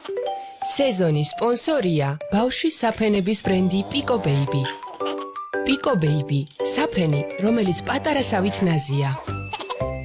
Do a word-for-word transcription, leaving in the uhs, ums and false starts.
სეზონის სპონსორია ბავშვის საფენების ბრენდი Pico Baby. Pico Baby, საფენი, რომელიც პატარასავით ნაზია.